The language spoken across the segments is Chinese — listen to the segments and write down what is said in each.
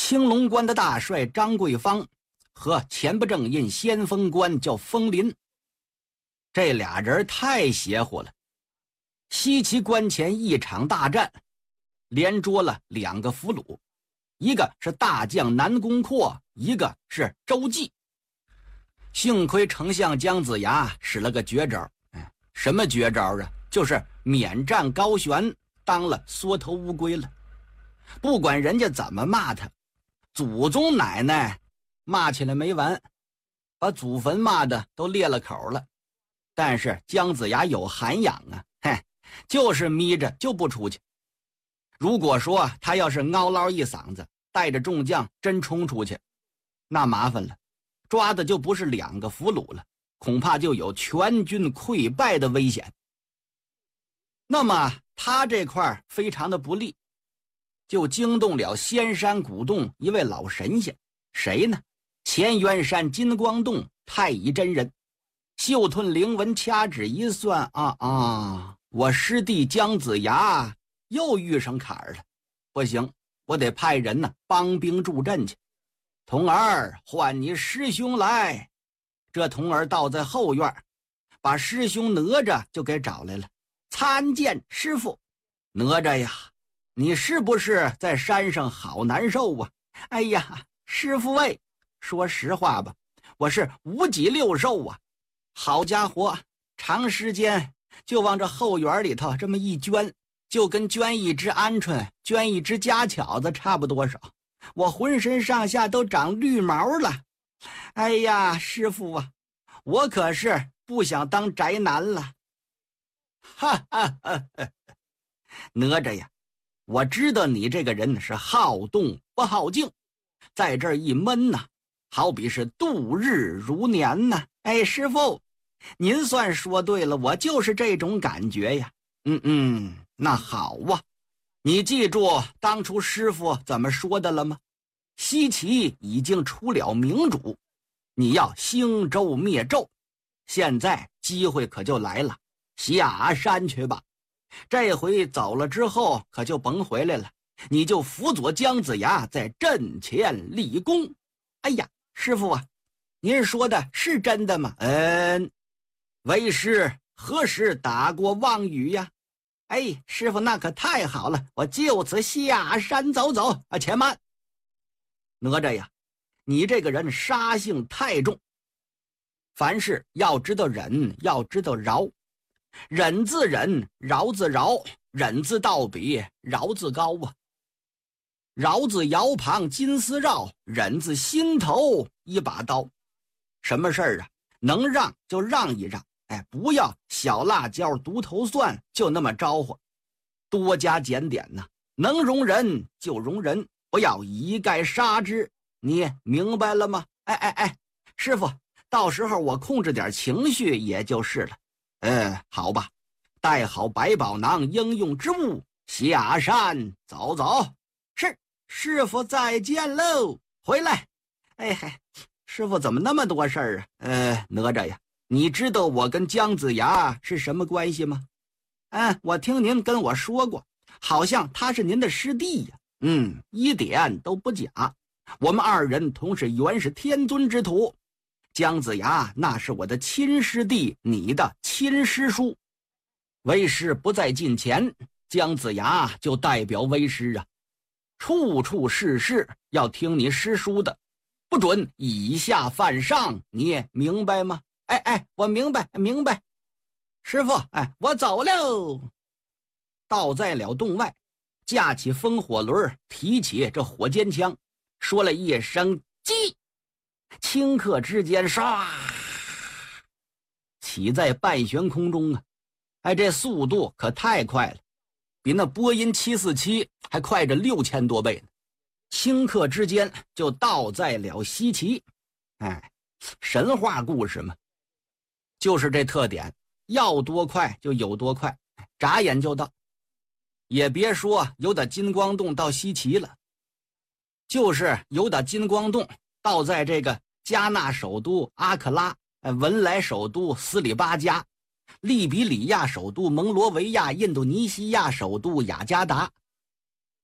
青龙关的大帅张桂芳和前不正印先锋官叫风林，这俩人太邪乎了。西岐关前一场大战，连捉了2个俘虏，一个是大将南宫阔，一个是周济。幸亏丞相姜子牙使了个绝招，什么绝招啊？就是免战高悬，当了缩头乌龟了。不管人家怎么骂他，祖宗奶奶骂起来没完，把祖坟骂的都裂了口了。但是姜子牙有涵养啊，就是眯着就不出去。如果说他要是嗷唠一嗓子，带着众将真冲出去，那麻烦了，抓的就不是2个俘虏了，恐怕就有全军溃败的危险。那么他这块非常的不利，就惊动了仙山古洞一位老神仙，谁呢？乾元山金光洞太乙真人。袖吞灵纹，掐指一算，我师弟姜子牙又遇上坎儿了，不行，我得派人呢帮兵助阵去。童儿，唤你师兄来。这童儿倒在后院，把师兄哪吒就给找来了。参见师父。哪吒呀，你是不是在山上好难受啊？哎呀，师父喂，说实话吧，我是5脊6兽啊。好家伙，长时间就往这后园里头这么一圈，就跟圈一只鹌鹑，圈一只家巧子差不多少。我浑身上下都长绿毛了。哎呀，师父啊，我可是不想当宅男了。哈哈哈哈！哪吒呀，我知道你这个人是好动不好静，在这儿一闷呐，好比是度日如年呐。哎，师父，您算说对了，我就是这种感觉呀。那好啊，你记住当初师父怎么说的了吗？西岐已经出了明主，你要兴周灭纣。现在机会可就来了，下山去吧。这回走了之后可就甭回来了，你就辅佐姜子牙在阵前立功。哎呀，师父啊，您说的是真的吗？为师何时打过妄语呀？哎，师父那可太好了，我就此下山走走啊！且慢，哪吒呀，你这个人杀性太重，凡事要知道忍，要知道饶。忍自忍，饶自饶，忍字到笔，饶字高啊。饶字摇旁金丝绕，忍字心头一把刀。什么事儿啊，能让就让一让，不要小辣椒独头蒜就那么招呼，多加检点呐，能容人就容人，不要一概杀之，你明白了吗？师父，到时候我控制点情绪也就是了。好吧，带好百宝囊应用之物，下山走走。是，师父再见喽，回来。师父怎么那么多事儿啊？哪吒呀，你知道我跟姜子牙是什么关系吗？我听您跟我说过，好像他是您的师弟呀。一点都不假，我们2人同是元始天尊之徒。姜子牙那是我的亲师弟，你的亲师叔。为师不在近前，姜子牙就代表为师啊，处处事事要听你师叔的，不准以下犯上，你明白吗？我明白。师父，我走喽。到在了洞外，架起风火轮，提起这火尖枪，说了一声击，顷刻之间唰，起在半悬空中啊！这速度可太快了，比那波音747还快着6000多倍呢。顷刻之间就到在了西岐。神话故事嘛，就是这特点，要多快就有多快，眨眼就到。也别说由打金光洞到西岐了，就是由打金光洞到在这个加纳首都阿克拉，文莱首都斯里巴加，利比里亚首都蒙罗维亚，印度尼西亚首都雅加达，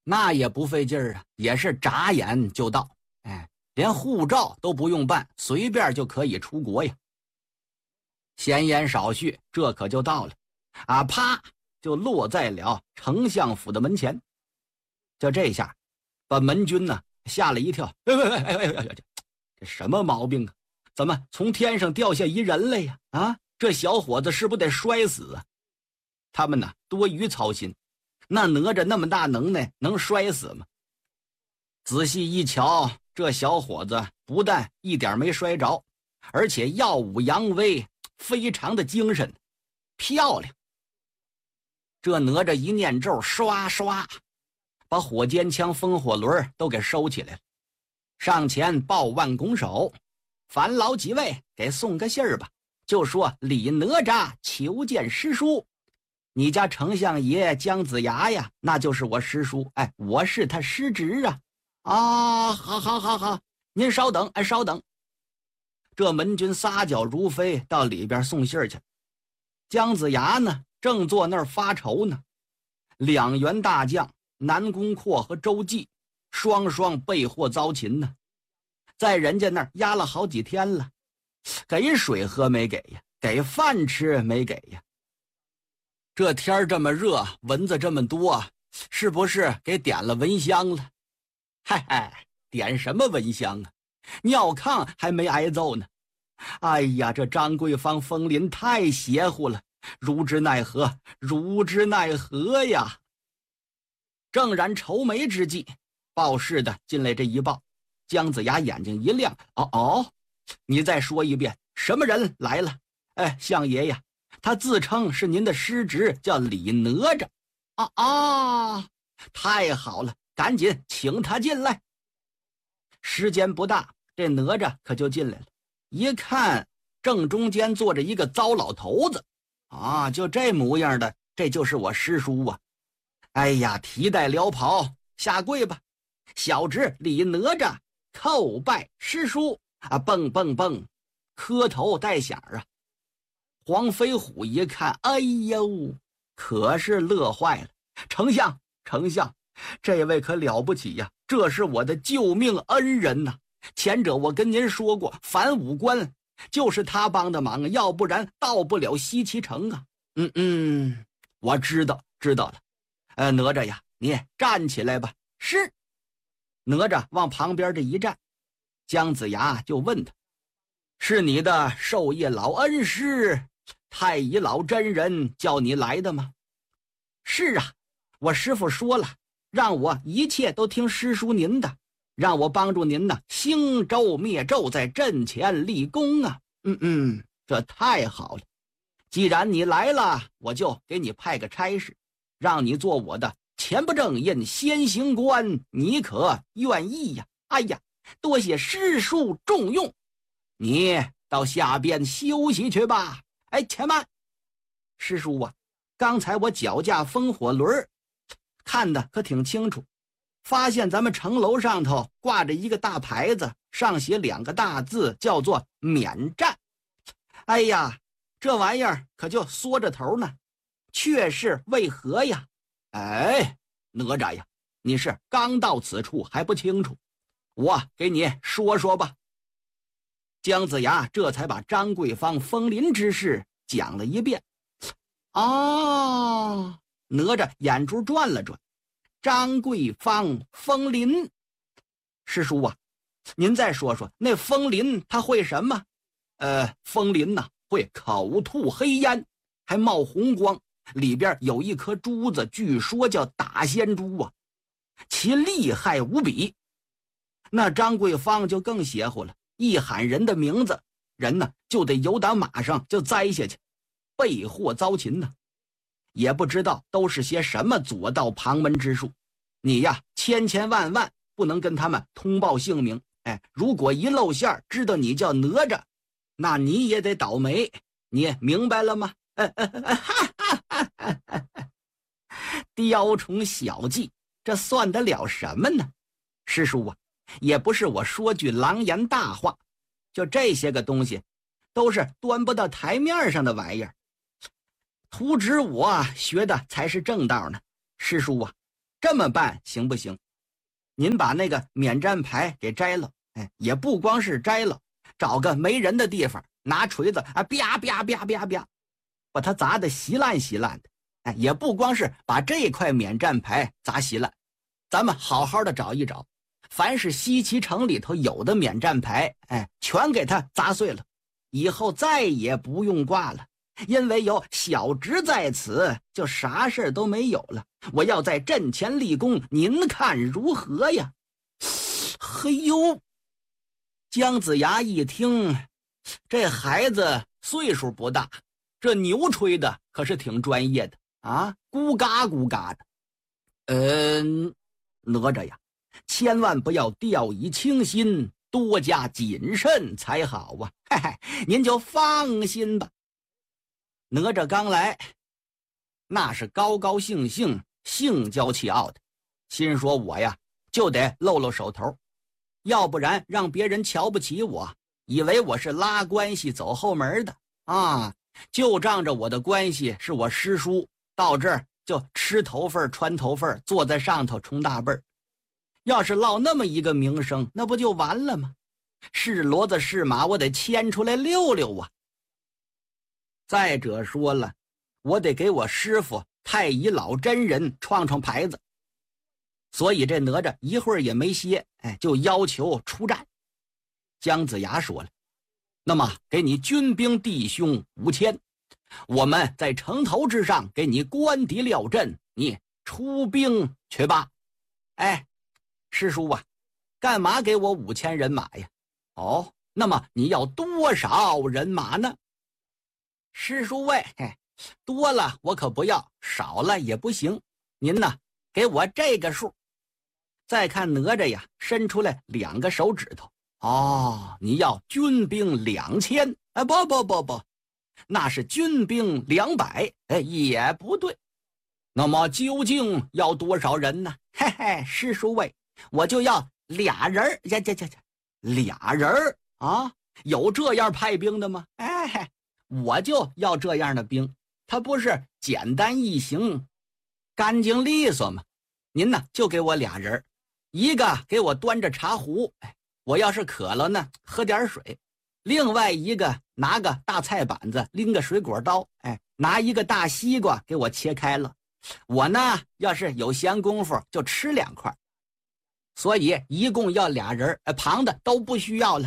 那也不费劲儿啊，也是眨眼就到。连护照都不用办，随便就可以出国呀。闲言少叙，这可就到了，啪就落在了丞相府的门前。就这下，把门军呢吓了一跳。这什么毛病啊？怎么从天上掉下一人来呀？这小伙子是不是得摔死啊？他们呢多余操心，那哪吒那么大能耐，能摔死吗？仔细一瞧，这小伙子不但一点没摔着，而且耀武扬威，非常的精神，漂亮。这哪吒一念咒，刷刷把火尖枪、风火轮都给收起来了，上前抱腕拱手：“烦劳几位给送个信儿吧，就说李哪吒求见师叔。你家丞相爷姜子牙呀，那就是我师叔，我是他师侄啊。”好，您稍等，稍等。这门军撒脚如飞到里边送信去。姜子牙呢，正坐那儿发愁呢。两员大将南宫阔和周忌，双双被祸遭擒呢，在人家那儿压了好几天了，给水喝没给呀，给饭吃没给呀。这天这么热，蚊子这么多，是不是给点了蚊香了？嗨，点什么蚊香啊？尿炕还没挨揍呢。哎呀，这张桂芳、风林太邪乎了，如之奈何，如之奈何呀！正然愁眉之际，报事的进来这一报，姜子牙眼睛一亮：“你再说一遍，什么人来了？”“相爷呀，他自称是您的师侄，叫李哪吒。”“太好了，赶紧请他进来。”时间不大，这哪吒可就进来了。一看，正中间坐着一个糟老头子，就这模样的，这就是我师叔啊！哎呀，提带撩袍，下跪吧，小侄李哪吒叩拜师叔蹦蹦蹦，磕头带响啊！黄飞虎一看，哎呦，可是乐坏了。丞相，这位可了不起呀，这是我的救命恩人呐。前者我跟您说过，反武关就是他帮的忙，要不然到不了西岐城啊。我知道了。哪吒呀，你站起来吧。是。哪吒往旁边这一站，姜子牙就问他：“是你的授业老恩师太乙老真人叫你来的吗？”“是啊，我师父说了，让我一切都听师叔您的，让我帮助您呢，兴周灭纣，在阵前立功啊。”“这太好了，既然你来了，我就给你派个差事，让你做我的前不正印先行官，你可愿意呀？”“哎呀，多谢师叔重用，你到下边休息去吧。”“且慢，师叔啊，刚才我脚架风火轮，看的可挺清楚，发现咱们城楼上头挂着一个大牌子，上写2个大字，叫做免战。哎呀，这玩意儿可就缩着头呢，却是为何呀？”“哪吒呀，你是刚到此处还不清楚，我给你说说吧。”姜子牙这才把张桂芳、风林之事讲了一遍。哪吒眼珠转了转，张桂芳、风林，师叔啊，您再说说那风林他会什么？风林呢，会口吐黑烟，还冒红光，里边有一颗珠子，据说叫打仙珠啊，其厉害无比。那张桂芳就更邪乎了，一喊人的名字，人呢就得由打马上就栽下去，被祸遭擒呢。也不知道都是些什么左道旁门之术，你呀千万不能跟他们通报姓名。如果一露馅知道你叫哪吒，那你也得倒霉，你明白了吗？雕虫小技，这算得了什么呢？师叔啊，也不是我说句狼言大话，就这些个东西都是端不到台面上的玩意儿，图纸我学的才是正道呢。师叔啊， 这么办行不行？您把那个免战牌给摘了，也不光是摘了，找个没人的地方，拿锤子啊，啪啪啪啪啪，把它砸得稀烂稀烂的。也不光是把这块免战牌砸稀烂，咱们好好的找一找，凡是西岐城里头有的免战牌，全给它砸碎了，以后再也不用挂了。因为有小侄在此，就啥事都没有了。我要在阵前立功，您看如何呀？嘿呦！姜子牙一听，这孩子岁数不大，这牛吹的可是挺专业的啊，咕嘎咕嘎的。哪吒呀，千万不要掉以轻心，多加谨慎才好啊！嘿嘿，您就放心吧。哪吒刚来，那是高高兴兴、兴骄气傲的，心说我呀就得露露手头，要不然让别人瞧不起我，以为我是拉关系走后门的啊！就仗着我的关系是我师叔，到这儿就吃头份穿头份，坐在上头充大辈儿。要是落那么一个名声，那不就完了吗？是骡子是马，我得牵出来溜溜啊！再者说了，我得给我师傅太乙老真人创创牌子。所以这哪吒一会儿也没歇，就要求出战。姜子牙说了，那么给你军兵弟兄5000，我们在城头之上给你关敌撂阵，你出兵去吧。师叔啊，干嘛给我5000人马呀？哦，那么你要多少人马呢？师叔喂，多了我可不要，少了也不行。您呢，给我这个数。再看哪吒呀，伸出来2个手指头。哦，你要军兵2000？不，那是军兵200。也不对。那么究竟要多少人呢？师叔喂，我就要俩人。俩人啊？有这样派兵的吗？我就要这样的兵，他不是简单易行、干净利索吗？您呢，就给我俩人，一个给我端着茶壶，我要是渴了呢，喝点水；另外一个拿个大菜板子，拎个水果刀，拿一个大西瓜给我切开了。我呢，要是有闲工夫就吃2块。所以一共要俩人，旁的都不需要了。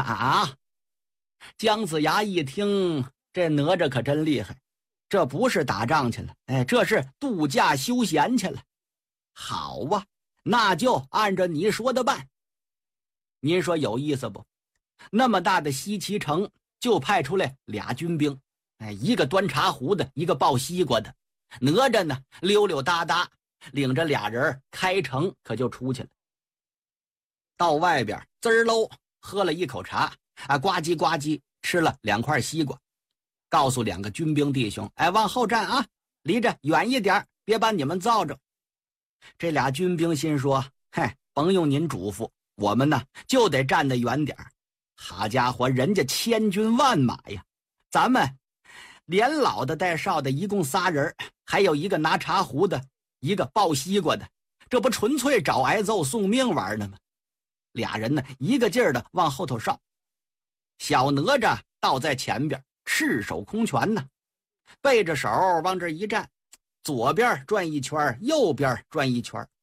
姜子牙一听，这哪吒可真厉害，这不是打仗去了，这是度假休闲去了。好啊，那就按着你说的办。您说有意思不？那么大的西岐城，就派出来俩军兵，一个端茶壶的，一个抱西瓜的。哪吒呢，溜溜达达，领着俩人开城，可就出去了。到外边滋儿喽，喝了一口茶，呱唧呱唧吃了2块西瓜，告诉2个军兵弟兄，往后站啊，离着远一点，别把你们遭着。这俩军兵心说，甭用您嘱咐，我们呢就得站得远点。好家伙，人家千军万马呀，咱们连老的带少的一共3人，还有一个拿茶壶的，一个抱西瓜的，这不纯粹找挨揍送命玩呢吗？俩人呢一个劲儿的往后头哨，小哪吒倒在前边，赤手空拳呢，背着手往这一站，左边转一圈，右边转一圈，